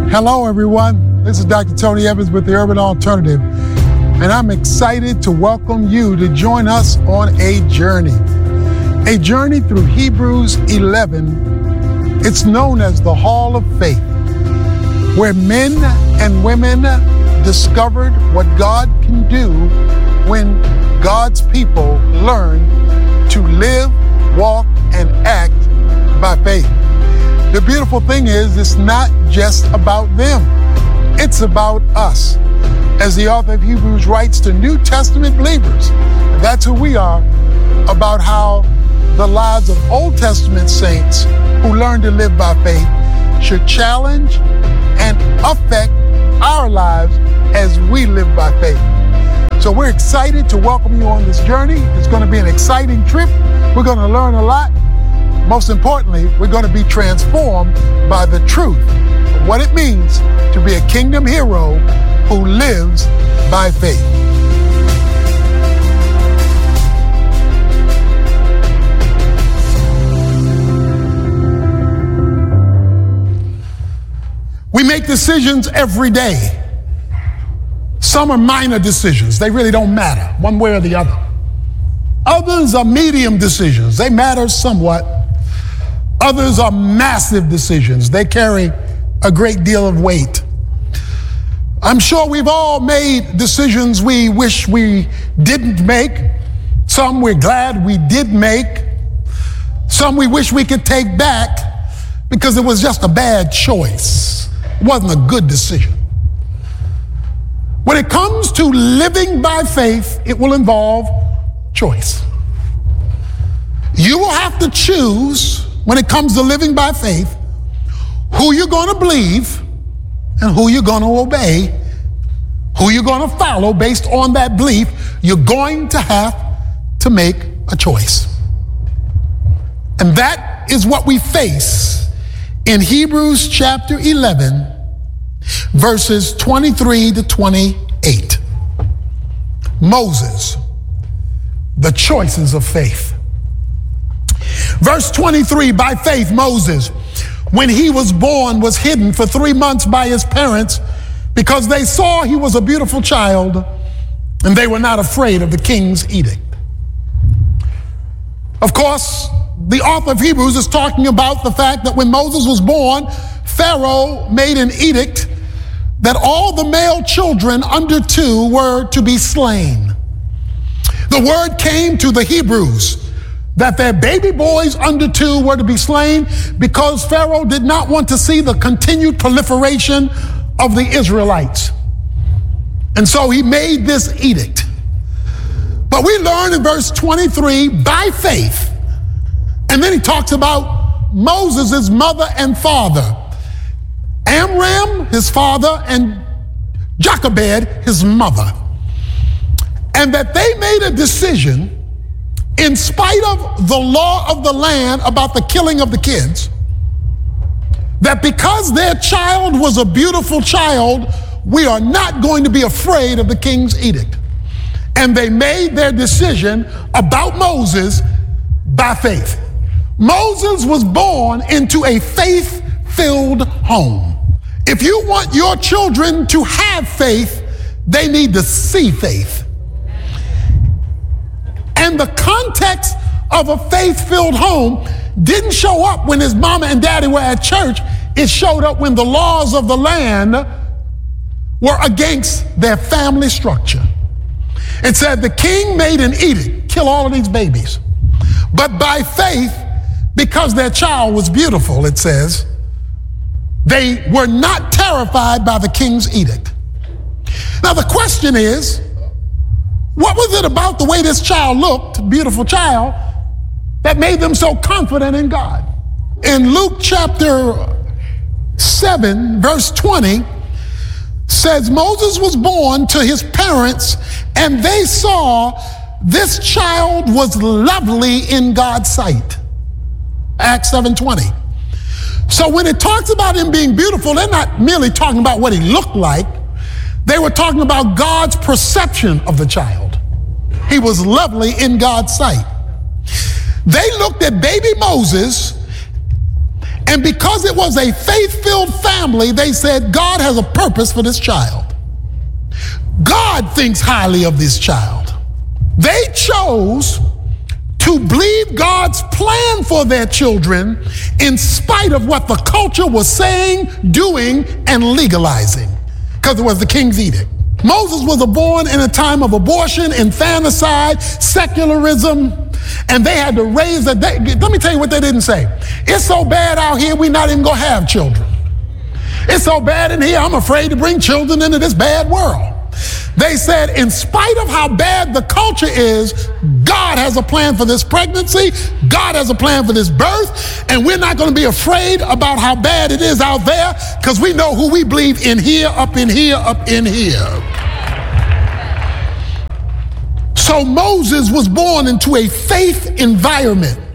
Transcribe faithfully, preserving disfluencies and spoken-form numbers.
Hello, everyone. This is Doctor Tony Evans with the Urban Alternative, and I'm excited to welcome you to join us on a journey. A journey through Hebrews eleven. It's known as the Hall of Faith, where men and women discovered what God can do when God's people learn to live, walk, and act by faith. The beautiful thing is, it's not just about them. It's about us. As the author of Hebrews writes to New Testament believers, that's who we are, about how the lives of Old Testament saints who learned to live by faith should challenge and affect our lives as we live by faith. So we're excited to welcome you on this journey. It's going to be an exciting trip. We're going to learn a lot. Most importantly, we're going to be transformed by the truth of what it means to be a kingdom hero who lives by faith. We make decisions every day. Some are minor decisions. They really don't matter, one way or the other. Others are medium decisions. They matter somewhat. Others are massive decisions. They carry a great deal of weight. I'm sure we've all made decisions we wish we didn't make. Some we're glad we did make. Some we wish we could take back because it was just a bad choice. It wasn't a good decision. When it comes to living by faith, it will involve choice. You will have to choose, when it comes to living by faith, who you're going to believe and who you're going to obey, who you're going to follow based on that belief. You're going to have to make a choice. And that is what we face in Hebrews chapter eleven, verses twenty-three to twenty-eight. Moses, the choices of faith. Verse twenty-three, by faith Moses, when he was born, was hidden for three months by his parents because they saw he was a beautiful child and they were not afraid of the king's edict. Of course, the author of Hebrews is talking about the fact that when Moses was born, Pharaoh made an edict that all the male children under two were to be slain. The word came to the Hebrews that their baby boys under two were to be slain because Pharaoh did not want to see the continued proliferation of the Israelites. And so he made this edict. But we learn in verse twenty-three, by faith, and then he talks about Moses' mother and father, Amram, his father, and Jochebed, his mother, and that they made a decision in spite of the law of the land about the killing of the kids, that because their child was a beautiful child, we are not going to be afraid of the king's edict. And they made their decision about Moses by faith. Moses was born into a faith-filled home. If you want your children to have faith, they need to see faith. And the context of a faith-filled home didn't show up when his mama and daddy were at church. It showed up when the laws of the land were against their family structure. It said the king made an edict, kill all of these babies. But by faith, because their child was beautiful, it says, they were not terrified by the king's edict. Now the question is, what was it about the way this child looked, beautiful child, that made them so confident in God? In Luke chapter seven, verse twenty, says Moses was born to his parents and they saw this child was lovely in God's sight. Acts seven twenty. So when it talks about him being beautiful, they're not merely talking about what he looked like. They were talking about God's perception of the child. He was lovely in God's sight. They looked at baby Moses And because it was a faith-filled family, they said, God has a purpose for this child. God thinks highly of this child. They chose to believe God's plan for their children in spite of what the culture was saying, doing, and legalizing, because it was the king's edict. Moses was born in a time of abortion, infanticide, secularism, and they had to raise a day. Let me tell you what they didn't say. It's so bad out here, we're not even going to have children. It's so bad in here, I'm afraid to bring children into this bad world. They said, in spite of how bad the culture is, God has a plan for this pregnancy. God has a plan for this birth. And we're not going to be afraid about how bad it is out there, because we know who we believe in here, up in here, up in here. So Moses was born into a faith environment.